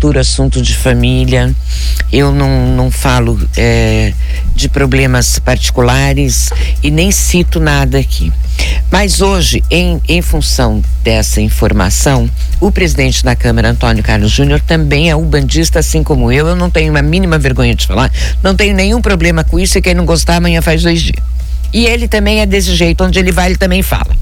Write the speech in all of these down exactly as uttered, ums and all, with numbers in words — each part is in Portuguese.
misturo assunto de família, eu não, não falo é, de problemas particulares e nem cito nada aqui. Mas hoje, em, em função dessa informação, o presidente da Câmara, Antônio Carlos Júnior, também é ubandista, assim como eu. Eu não tenho a mínima vergonha de falar, não tenho nenhum problema com isso, e quem não gostar amanhã faz dois dias. E ele também é desse jeito, onde ele vai ele também fala.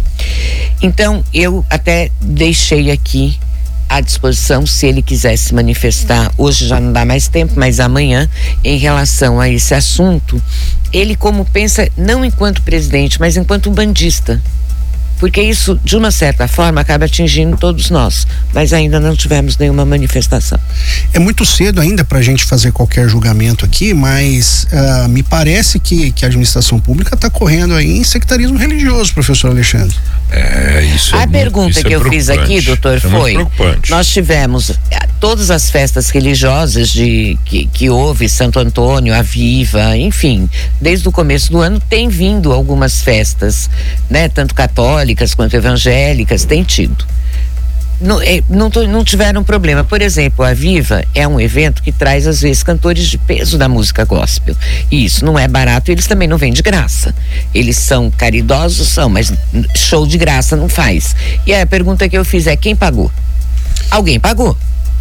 Então eu até deixei aqui à disposição, se ele quiser se manifestar, hoje já não dá mais tempo, mas amanhã, em relação a esse assunto, ele como pensa, não enquanto presidente, mas enquanto bandista. Porque isso, de uma certa forma, acaba atingindo todos nós, mas ainda não tivemos nenhuma manifestação. É muito cedo ainda para a gente fazer qualquer julgamento aqui, mas uh, me parece que, que a administração pública está correndo aí em sectarismo religioso, professor Alexandre. É, isso A é pergunta muito, que é eu fiz aqui, doutor, isso foi, é nós tivemos todas as festas religiosas de, que, que houve, Santo Antônio, a Viva, enfim, desde o começo do ano tem vindo algumas festas, né, tanto católicas quanto evangélicas, tem tido. Não, é, não, não tiveram problema. Por exemplo, a Viva é um evento que traz às vezes cantores de peso da música gospel, e isso não é barato, eles também não vêm de graça, eles são caridosos, são, mas show de graça não faz. E aí a pergunta que eu fiz é: quem pagou? Alguém pagou.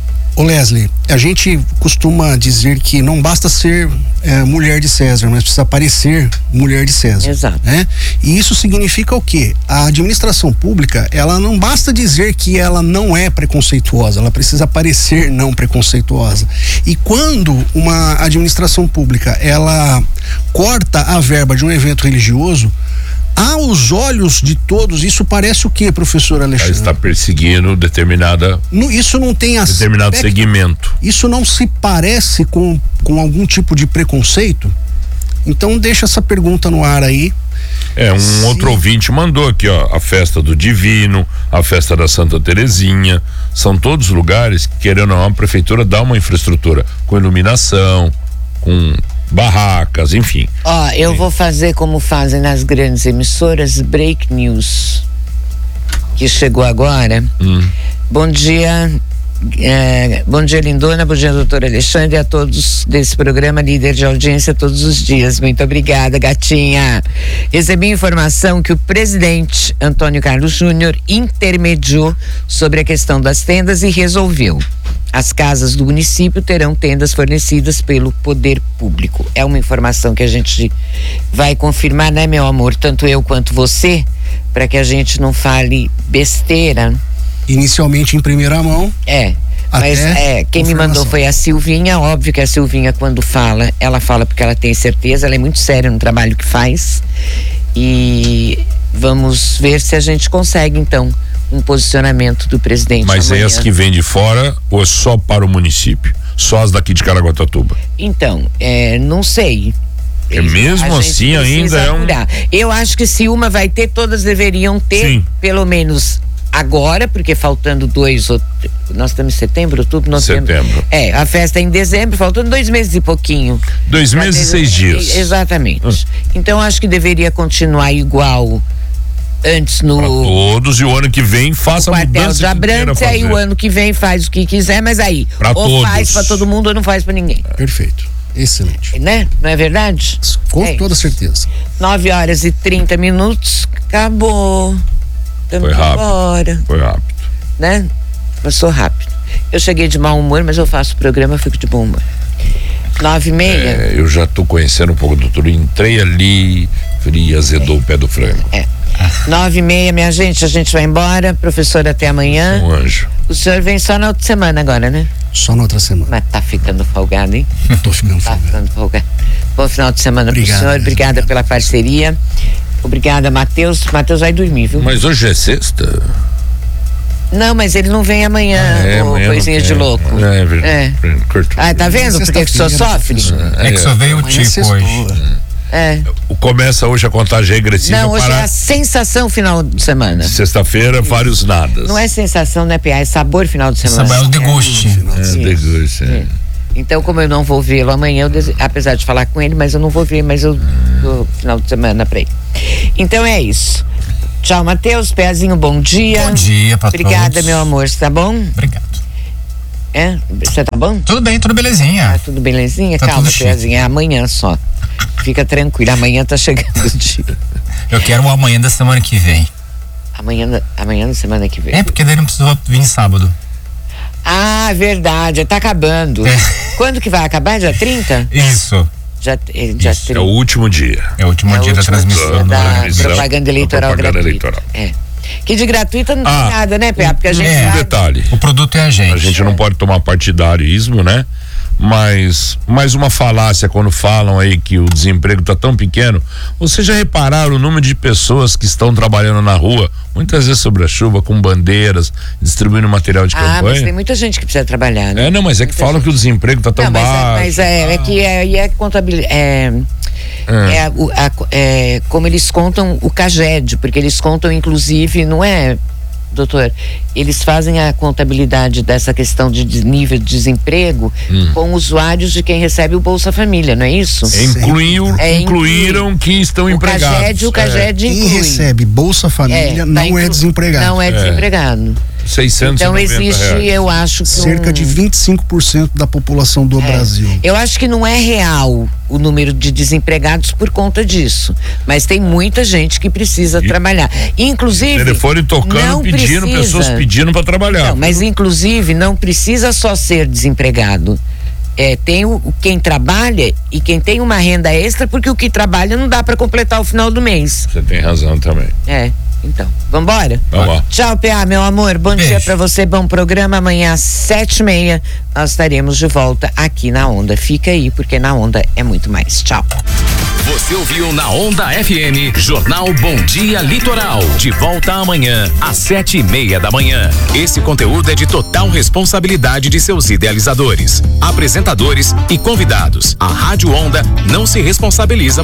Ô Leslie, a gente costuma dizer que não basta ser é, mulher de César, mas precisa parecer mulher de César. Exato. Né? E isso significa o quê? A administração pública, ela não basta dizer que ela não é preconceituosa, ela precisa parecer não preconceituosa. E quando uma administração pública, ela corta a verba de um evento religioso, aos olhos de todos, isso parece o quê, professor Alexandre? Está perseguindo determinada no, isso não tem aspecto, determinado segmento. Isso não se parece com, com algum tipo de preconceito? Então deixa essa pergunta no ar aí. É, um Sim. outro ouvinte mandou aqui, ó, a festa do Divino, a festa da Santa Terezinha, são todos lugares que, querendo ou não, a prefeitura dá uma infraestrutura com iluminação, com barracas, enfim. Ó, eu Sim. vou fazer como fazem nas grandes emissoras, break news, que chegou agora. Hum. Bom dia, é, bom dia Lindona, bom dia doutor Alexandre, a todos desse programa, líder de audiência todos os dias. Muito obrigada, gatinha. Recebi informação que o presidente Antônio Carlos Júnior intermediou sobre a questão das tendas e resolveu. As casas do município terão tendas fornecidas pelo poder público. É uma informação que a gente vai confirmar, né, meu amor? Tanto eu quanto você, para que a gente não fale besteira. Inicialmente em primeira mão. É. Mas é, quem me mandou foi a Silvinha. Óbvio que a Silvinha, quando fala, ela fala porque ela tem certeza, ela é muito séria no trabalho que faz. E vamos ver se a gente consegue, então, um posicionamento do presidente. Mas amanhã. É as que vêm de fora ou é só para o município? Só as daqui de Caraguatatuba? Então, é, não sei. É mesmo assim ainda é um... Eu acho que se uma vai ter, todas deveriam ter. Sim. Pelo menos agora, porque faltando dois, nós estamos em setembro, outubro, nós setembro. Temos, é, a festa é em dezembro, faltando dois meses e pouquinho. Dois meses e seis dias. Exatamente. Hum. Então acho que deveria continuar igual antes no... Pra todos, e o ano que vem faça a mudança de Abrantes, aí o ano que vem faz o que quiser, mas aí pra ou todos. Faz pra todo mundo ou não faz pra ninguém. Perfeito, excelente. Né? Não é verdade? Com é toda isso. certeza. nove horas e trinta minutos, acabou. Tamo Foi rápido. Embora. Foi rápido. Né? Passou rápido. Eu cheguei de mau humor, mas eu faço o programa, fico de bom humor. Nove e meia. É, eu já tô conhecendo um pouco do doutor. Entrei ali, frio, azedou é. o pé do frango. É. Nove e meia, minha gente, a gente vai embora. Professor, até amanhã. Um anjo. O senhor vem só na outra semana agora, né? Só na outra semana. Mas tá ficando folgado, hein? Tô ficando tá folgado. ficando folgado. Bom final de semana Obrigado, pro senhor. Obrigada obrigado. pela parceria. Obrigada, Matheus. Matheus vai dormir, viu? Mas hoje é sexta? Não, mas ele não vem amanhã, ah, é, ô, amanhã coisinha de louco. É, é verdade. É. Ah, tá vendo? Porque que o senhor sofre? É, é que só veio o tipo hoje. É. Começa hoje a contagem regressiva. Não, hoje para... é a sensação final de semana. Sexta-feira, vários nadas. Não é sensação, né, P A? É sabor final de semana. Sabor é o deguste. É, deguste, é. Então, como eu não vou vê-lo amanhã, eu dese... apesar de falar com ele, mas eu não vou ver, mas eu dou final de semana pra ele. Então é isso. Tchau, Matheus. Pezinho, bom dia. Bom dia pra Obrigada, todos. meu amor, tá bom? Obrigado. É? Você tá bom? Tudo bem, tudo belezinha. Tá tudo belezinha? Tá Calma, tudo chique. Tiazinha, é amanhã só. Fica tranquila, amanhã tá chegando o dia. Eu quero o amanhã da semana que vem. Amanhã, da- amanhã da semana que vem. É, porque daí não precisou vir sábado. Ah, verdade, tá acabando. É. Quando que vai acabar? Dia trinta? Isso. Já, eh, dia É trinta. o último dia. É o último É o dia da último transmissão. dia da transmissão, propaganda eleitoral da propaganda gratuita. eleitoral. É. Que de gratuita não Ah, tem nada, né, Pé? Porque a gente é. Um sabe- detalhe. O produto é a gente. A gente não pode tomar partidarismo, né? Mas mais uma falácia quando falam aí que o desemprego está tão pequeno. Vocês já repararam o número de pessoas que estão trabalhando na rua, muitas vezes sobre a chuva, com bandeiras, distribuindo material de Ah, mas campanha? tem muita gente que precisa trabalhar, né? É, não, mas é que Muita falam gente. que o desemprego está tão Não, mas é, baixo. mas é, é que é, é contabilidade. É, É. é, o- a- é como eles contam o CAGED, porque eles contam, inclusive, não é, doutor? Eles fazem a contabilidade dessa questão de de nível de desemprego Hum. com usuários de quem recebe o Bolsa Família, não é isso? É, incluiu, É, incluíram que estão o empregados. CAGED, o CAGED Quem inclui. recebe Bolsa Família tá não é inclu- desempregado. Não é desempregado. É, seiscentos e Então noventa existe, reais. eu acho que Cerca um- de vinte e cinco por cento da população do Brasil. Eu acho que não é real o número de desempregados por conta disso, mas tem muita gente que precisa E- trabalhar. Inclusive, Telefone tocando, não pedindo, precisa- pessoas pedindo para trabalhar. Não, mas inclusive não precisa só ser desempregado. É, tem o, o- quem trabalha e quem tem uma renda extra, porque o que trabalha não dá para completar o final do mês. Você tem razão também. É, então, vambora? Vamos lá. Tchau, P A, meu amor. Bom Beijo. dia pra você, bom programa. Amanhã às sete e meia nós estaremos de volta aqui na Onda. Fica aí, porque na Onda é muito mais. Tchau. Você ouviu na Onda F M, Jornal Bom Dia Litoral. De volta amanhã, às sete e meia da manhã. Esse conteúdo é de total responsabilidade de seus idealizadores, apresentadores e convidados. A Rádio Onda não se responsabiliza